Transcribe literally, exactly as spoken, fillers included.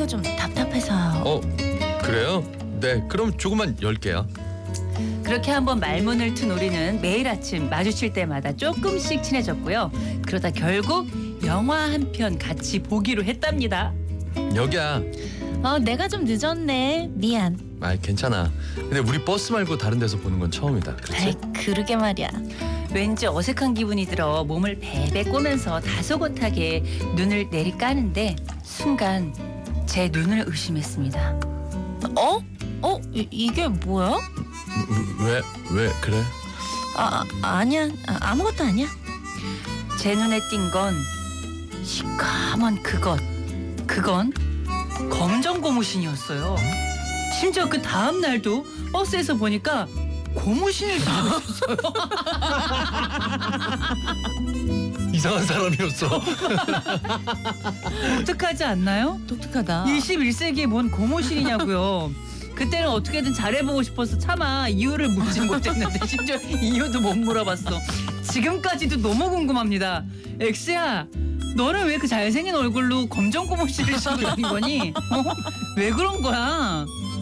하기가 좀 답답해서요. 어, 그래요? 네, 그럼 조금만 열게요. 그렇게 한번 말문을 튼 우리는 매일 아침 마주칠 때마다 조금씩 친해졌고요. 그러다 결국 영화 한 편 같이 보기로 했답니다. 여기야. 어, 내가 좀 늦었네. 미안. 아, 괜찮아. 근데 우리 버스 말고 다른 데서 보는 건 처음이다. 아이, 그렇지? 그러게 말이야. 왠지 어색한 기분이 들어 몸을 베베 꼬면서 다소곳하게 눈을 내리까는데 순간 제 눈을 의심했습니다. 어? 어? 이, 이게 뭐야? 왜, 왜 그래? 아, 아 아니야. 아, 아무것도 아니야. 제 눈에 띈 건 시커먼 그것. 그건 검정 고무신이었어요. 심지어 그 다음 날도 버스에서 보니까 고무신을 들고 있었어요. 이상한 사람이었어. 독특하지 않나요? 독특하다. 이십일 세기에 뭔 고무신이냐고요. 그때는 어떻게든 잘해보고 싶어서 차마 이유를 묻진 못했는데 심지어 이유도 못 물어봤어. 지금까지도 너무 궁금합니다. 엑스야, 너는 왜 그 잘생긴 얼굴로 검정 고무신을 신고 다닌 거니? 어? 왜 그런 거야?